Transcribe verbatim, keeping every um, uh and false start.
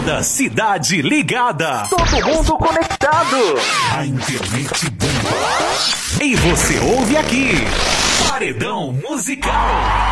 Toda a cidade ligada. Todo mundo conectado. A internet bomba. E você ouve aqui. Paredão Musical.